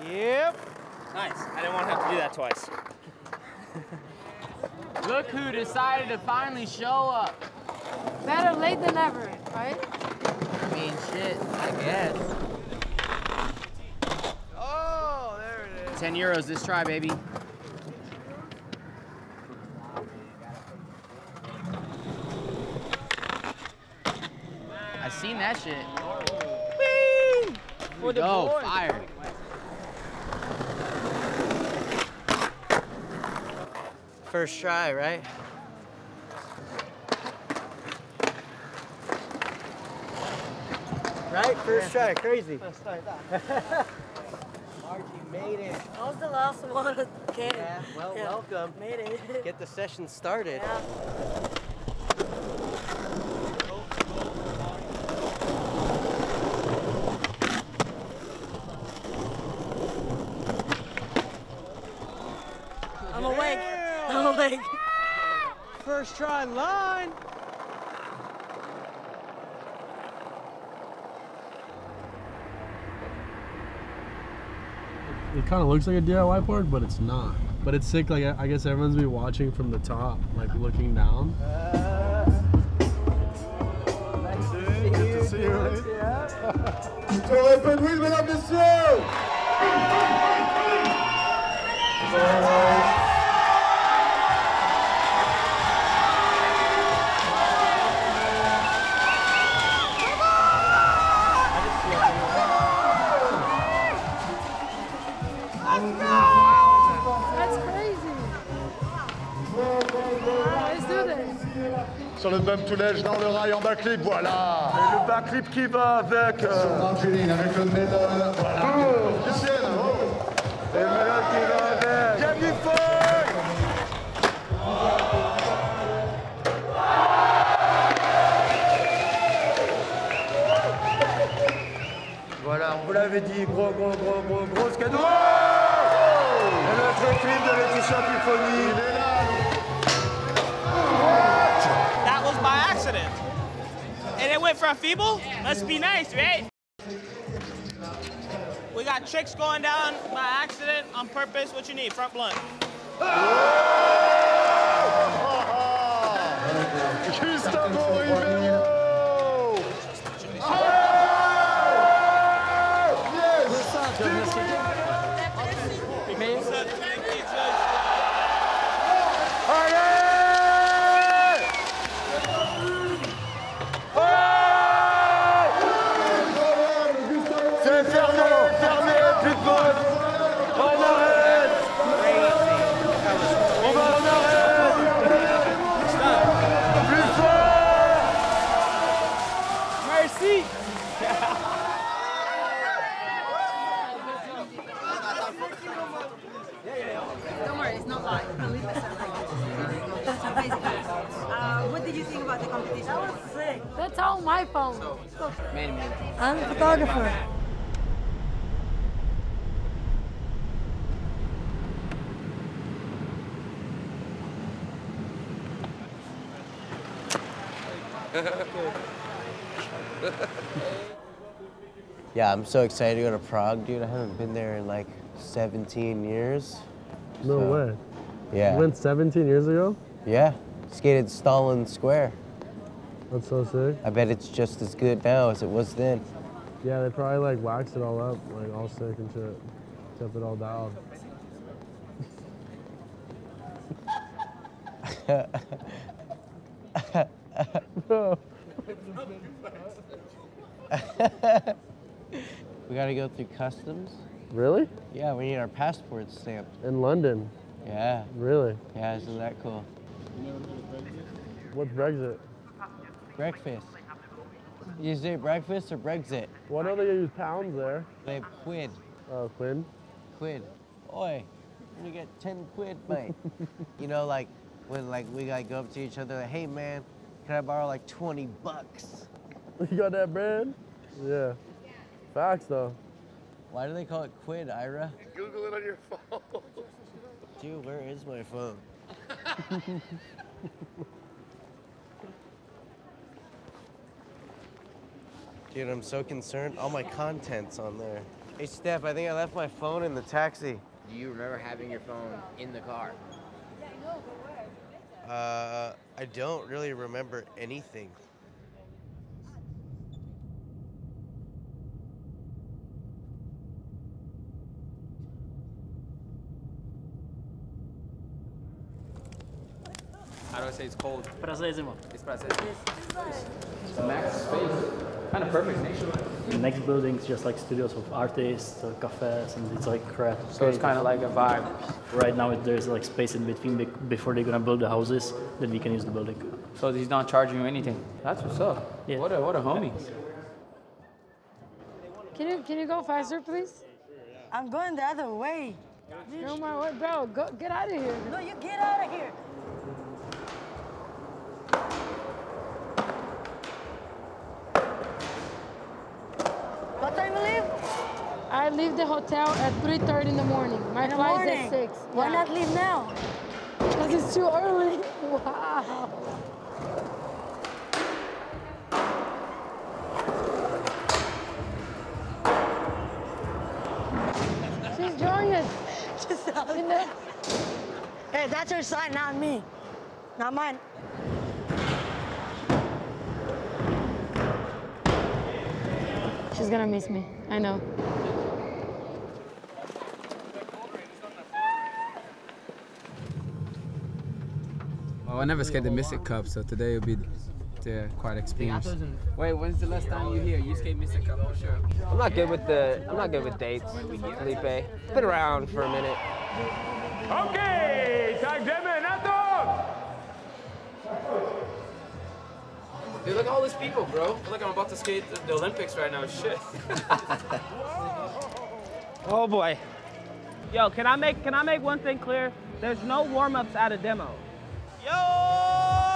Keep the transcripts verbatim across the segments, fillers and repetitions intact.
Yep. Nice. I didn't want to have to do that twice. Look who decided to finally show up. Better late than never, right? I mean, shit, I guess. Oh, there it is. ten euros this try, baby. I seen that shit. Whee! For the Go, boys. fire. First try, right? Right? First try, crazy. Margie made it. I was the last one. Okay. Yeah, well, Yeah. welcome. Made it. Get the session started. Yeah. I'm awake. I'm awake. First try line. It kind of looks like a D I Y park, but it's not. But it's sick. Like I I guess everyone's be watching from the top, like looking down. Uh, nice to see Good you. to see you, dudes. right? Yeah. Tour un peu de bruit, mesdames, messieurs! That's crazy. Let's do this. Sur le bump to ledge dans le rail en backflip, voilà! Et le backflip qui va avec. Sur Euh, Margeline avec le melon, voilà! Lucienne, oh! et le melon qui va avec. Bienvenue Foy. Voilà, on vous l'avait dit, gros, gros, gros, gros, gros cadeau. Et notre clip de Laetitia Puffoni. Il est là! That was by accident. And it went for a feeble? Must be nice, right? We got tricks going down by accident, on purpose. What you need? Front blunt. Gustavo Ribeiro! C'est fermé, fermé, plus de pause. On arrête. On va en arrête. Plus fort. Merci. Don't worry, it's not live. I'll leave this at home. Basically, uh, what did you think about the competition? That was sick. That's all my phone. Man, man. I'm a photographer. Yeah, I'm so excited to go to Prague, dude. I haven't been there in like seventeen years. No So, way. Yeah. You went seventeen years ago? Yeah. Skated Stalin Square. That's so sick. I bet it's just as good now as it was then. Yeah, they probably like waxed it all up, like all sick and shit. Kept it all down. Bro. We gotta go through customs. Really? Yeah, we need our passports stamped. In London? Yeah. Really? Yeah, isn't that cool? What's Brexit? Breakfast. You say breakfast or Brexit? Well, I know they use pounds there. They have quid. Oh, Quinn? Quid. Oi, we get ten quid, mate. You know, like when like we like go up to each other, like, hey man, can I borrow like twenty bucks? You got that bread? Yeah. Facts though. Why do they call it quid, Ira? Google it on your phone. Dude, where is my phone? Dude, I'm so concerned. All my content's on there. Hey, Steph, I think I left my phone in the taxi. Do you remember having your phone in the car? Uh, I don't really remember anything. How do I say it's cold? Prazerzimo. It's prazerzimo. It's max space. Kind of perfect nation. The next building is just like studios of artists, uh, cafes, and it's like crap. So it's kind of like a vibe. Right now, there's like space in between be- before they're gonna build the houses, then we can use the building. So he's not charging you anything. That's what's up. Yeah. What a what a homie. Can you can you go faster, please? I'm going the other way. No, my way, bro. Go get out of here. No, you get out of here. What time you leave? I leave the hotel at three thirty in the morning. My In the flight's morning. at six. Why Yeah. not leave now? Because it's too early. Wow. She's drawing it. Just out. You know? Hey, that's her sign, not me. Not mine. She's gonna miss me. I know. Well, I never skate the Mystic Cup, so today will be the quite experience. Wait, when's the last time you here? You skate Mystic Cup for sure. I'm not good with the. I'm not good with dates, Felipe. Been around for a minute. Okay, takdeme na to! Dude, look at all these people, bro. I feel like I'm about to skate the, the Olympics right now. Shit. Oh boy. Yo, can I make can I make one thing clear? There's no warm-ups at a demo. Yo!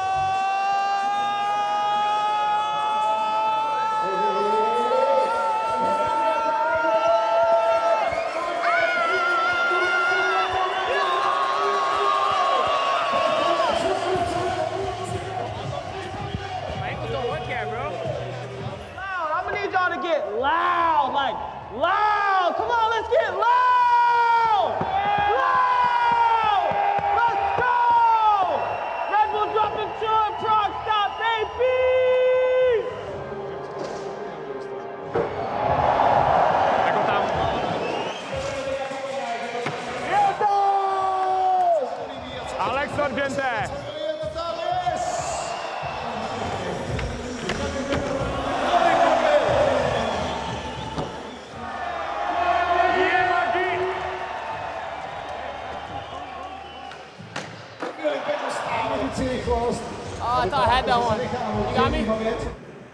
My ankles don't work yet, bro. Loud. I'm gonna need y'all to get loud, like loud. Come on, let's get loud. Loud. Let's go. Red Bull dropping two and Prague stop, baby. Ecco tam. Alex Sargente! Oh, I thought I had that one. You got me?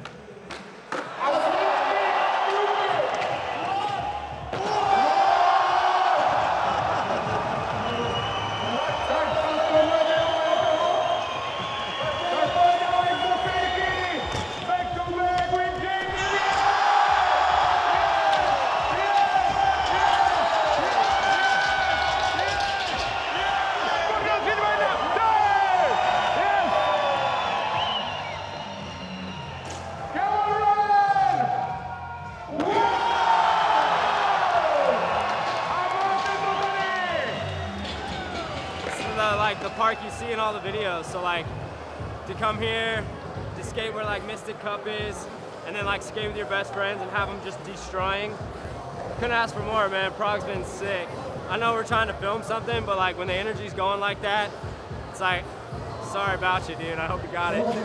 The, like the park you see in all the videos. So like to come here, to skate where like Mystic Cup is, and then like skate with your best friends and have them just destroying. Couldn't ask for more, man. Prague's been sick. I know we're trying to film something, but like when the energy's going like that, it's like, sorry about you, dude. I hope you got it.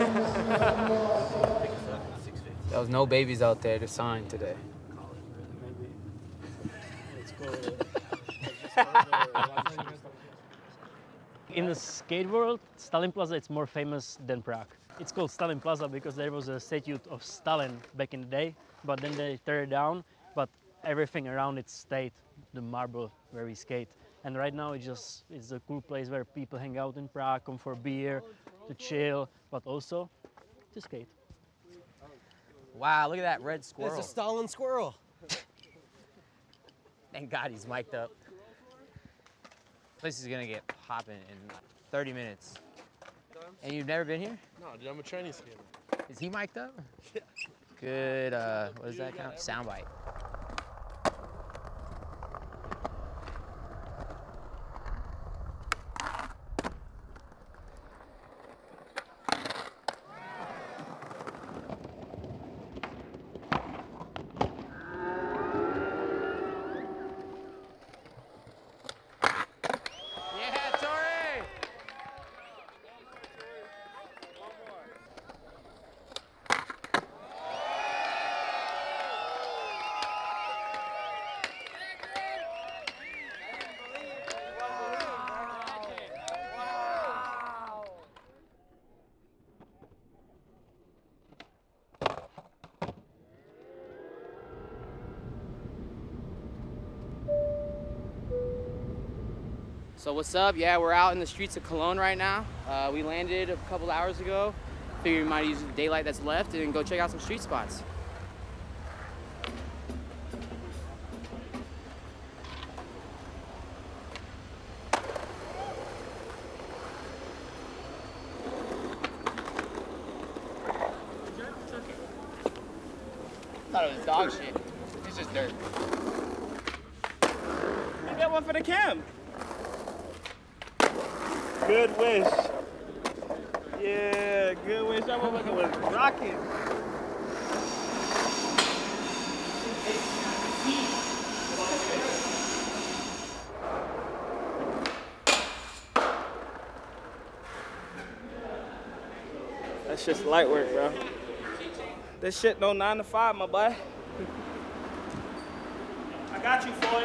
There was no babies out there to sign today. In the skate world, Stalin Plaza is more famous than Prague. It's called Stalin Plaza because there was a statue of Stalin back in the day, but then they tore it down, but everything around it stayed, the marble where we skate. And right now it's just, it's a cool place where people hang out in Prague, come for beer, to chill, but also to skate. Wow, look at that red squirrel. It's a Stalin squirrel. Thank God he's mic'd up. This is gonna get popping in thirty minutes. And you've never been here? No, dude, I'm a Chinese skater. Is he mic'd up? Yeah. Good, uh, what does that count? Soundbite. So what's up? Yeah, we're out in the streets of Cologne right now. Uh, we landed a couple hours ago. Figured we might use the daylight that's left and go check out some street spots. Thought it was dog shit. It's just dirt. You got one for the cam. Good wish. Yeah, good wish. That motherfucker was rocking. That's just light work, bro. This shit no nine to five, my boy. I got you, Floyd.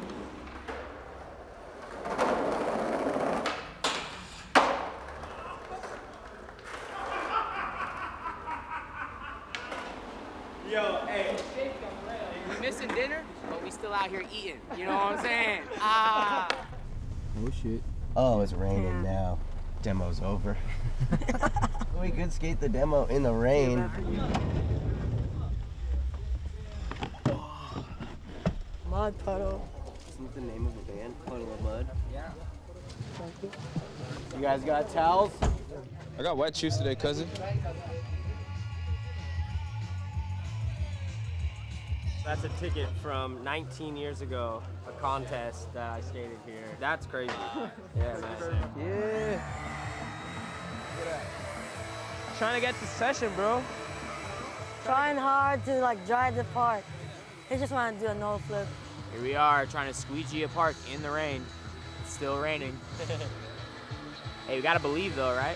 Yo, hey. We missing dinner, but we still out here eating. You know what I'm saying? Ah. Oh shit. Oh, it's raining now. Demo's over. We could skate the demo in the rain. Mud puddle. Isn't the name of the band Puddle of Mud? Yeah. You guys got towels? I got wet shoes today, cousin. That's a ticket from nineteen years ago, a contest that I skated here. That's crazy. Yeah, man. Yeah. Trying to get to session, bro. Trying hard to like drive the park. He just want to do a no flip. Here we are trying to squeegee a park in the rain. It's still raining. Hey, we gotta believe though, right?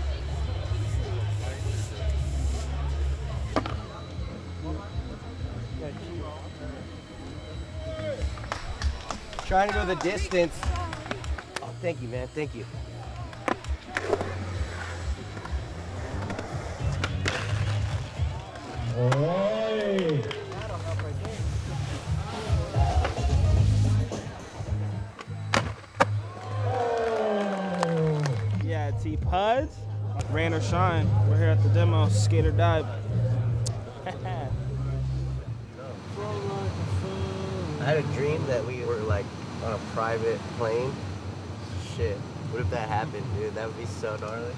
Trying to go the distance. Oh, thank you, man. Thank you. Oi. Yeah, T Puds. Rain or shine. We're here at the demo. Skate or dive. I had a dream that we were like on a private plane. Shit. What if that happened, dude? That would be so gnarly.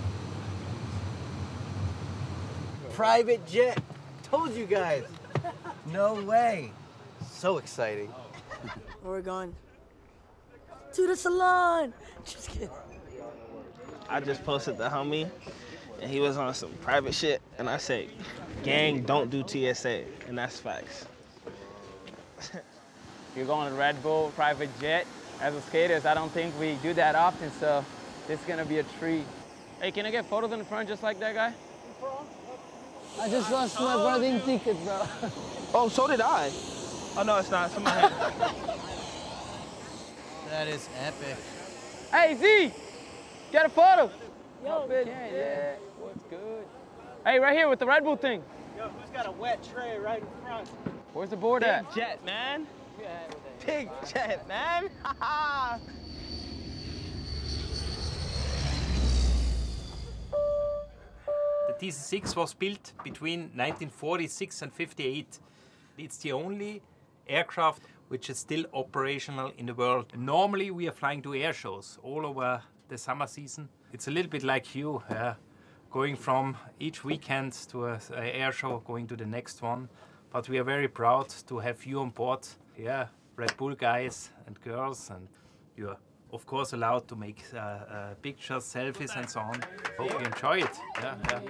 Private jet. Told you guys. No way. So exciting. Where we're going? To the salon. Just kidding. I just posted the homie, and he was on some private shit, and I say, gang, don't do T S A, and that's facts. You're going to Red Bull private jet. As a skaters, I don't think we do that often, so this is gonna be a treat. Hey, can I get photos in the front just like that guy? I just lost my boarding ticket, bro. Oh, so did I. Oh, no, it's not. It's in my hand. That is epic. Hey, Z! Get a photo! Yo, yeah, yeah. What's good? Hey, right here with the Red Bull thing. Yo, who's got a wet tray right in front? Where's the board Big at? jet, man. Big jet, man. The T C six was built between nineteen forty-six and fifty-eight. It's the only aircraft which is still operational in the world. Normally we are flying to air shows all over the summer season. It's a little bit like you, uh, going from each weekend to an air show, going to the next one. But we are very proud to have you on board. Yeah, Red Bull guys and girls, and you're of course allowed to make uh, uh, pictures, selfies and so on. Hope you enjoy it. Yeah, yeah.